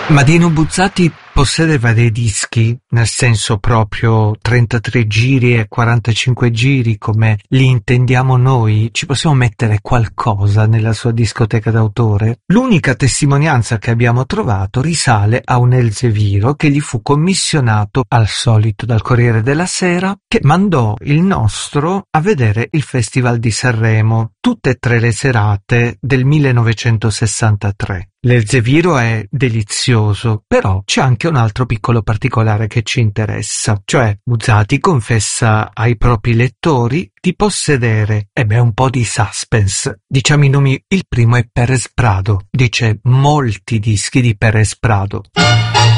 Madino Buzzati possedeva dei dischi, nel senso proprio 33 giri e 45 giri come li intendiamo noi? Ci possiamo mettere qualcosa nella sua discoteca d'autore? L'unica testimonianza che abbiamo trovato risale a un Elzeviro che gli fu commissionato al solito dal Corriere della Sera, che mandò il nostro a vedere il Festival di Sanremo, tutte e tre le serate del 1963. L'Elzeviro è delizioso, però c'è anche un altro piccolo particolare che ci interessa, cioè Buzzati confessa ai propri lettori di possedere, un po' di suspense. Diciamo i nomi, il primo è Pérez Prado, dice molti dischi di Pérez Prado.